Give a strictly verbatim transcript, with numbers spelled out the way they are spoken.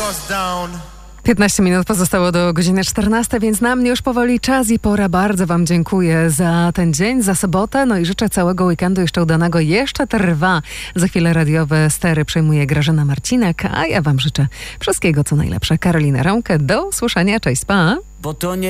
piętnaście minut pozostało do godziny czternastej, więc na mnie już powoli czas i pora. Bardzo wam dziękuję za ten dzień, za sobotę, no i życzę całego weekendu jeszcze udanego. Jeszcze trwa. Za chwilę radiowe stery przejmuje Grażyna Marcinek, a ja wam życzę wszystkiego co najlepsze. Karolina Rąkę, do usłyszenia, cześć, pa! Bo to nie